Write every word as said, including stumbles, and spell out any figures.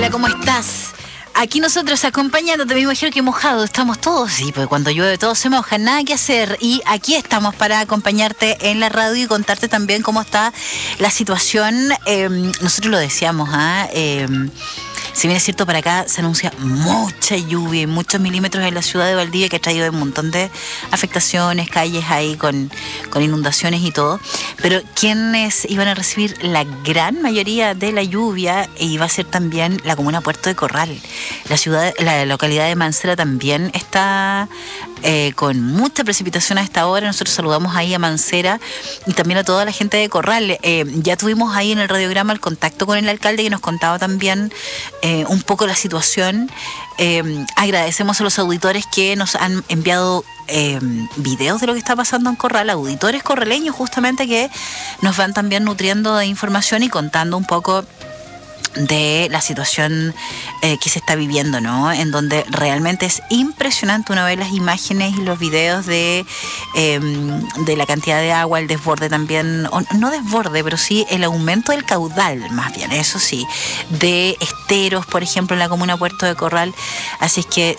Hola, ¿cómo estás? Aquí nosotros acompañándote, me imagino que mojado estamos todos, sí, porque cuando llueve todo se moja, nada que hacer, y aquí estamos para acompañarte en la radio y contarte también cómo está la situación. Eh, nosotros lo decíamos, ¿ah? ¿eh? Eh, Si bien es cierto, para acá se anuncia mucha lluvia y muchos milímetros en la ciudad de Valdivia, que ha traído un montón de afectaciones, calles ahí con, con inundaciones y todo, pero quienes iban a recibir la gran mayoría de la lluvia iba a ser también la comuna Puerto de Corral. La ciudad, la localidad de Mancera también está eh, con mucha precipitación a esta hora. Nosotros saludamos ahí a Mancera y también a toda la gente de Corral. Eh, ya tuvimos ahí en el radiograma el contacto con el alcalde, que nos contaba también Eh, un poco la situación. Eh, agradecemos a los auditores que nos han enviado eh, videos de lo que está pasando en Corral, auditores corraleños justamente, que nos van también nutriendo de información y contando un poco de la situación eh, que se está viviendo, ¿no? En donde realmente es impresionante una vez las imágenes y los videos de, eh, de la cantidad de agua, el desborde también, o no desborde, pero sí el aumento del caudal, más bien, eso sí, de esteros, por ejemplo, en la comuna Puerto de Corral. Así es que